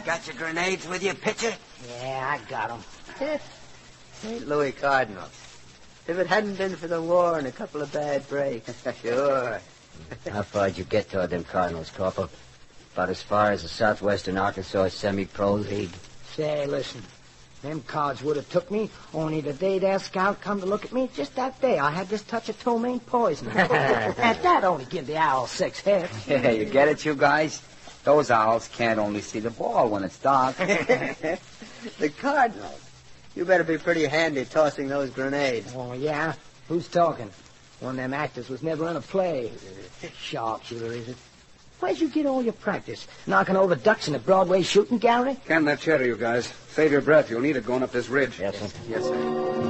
Got your grenades with you, pitcher? Yeah, I got 'em. St. Louis Cardinals. If it hadn't been for the war and a couple of bad breaks, sure. How far'd you get toward them Cardinals, Corporal? About as far as the Southwestern Arkansas Semi-Pro League. Say, listen. Them cards would have took me, only the day that scout come to look at me, just that day, I had this touch of ptomaine poison. And that only give the owl 6 hits. Yeah, you get it, you guys? Those owls can't only see the ball when it's dark. The Cardinals. You better be pretty handy tossing those grenades. Oh, yeah? Who's talking? One of them actors was never in a play. Sharpshooter, is it? Where'd you get all your practice? Knocking over ducks in a Broadway shooting gallery? Can't let you, you guys. Save your breath. You'll need it going up this ridge. Yes, sir. Yes, sir.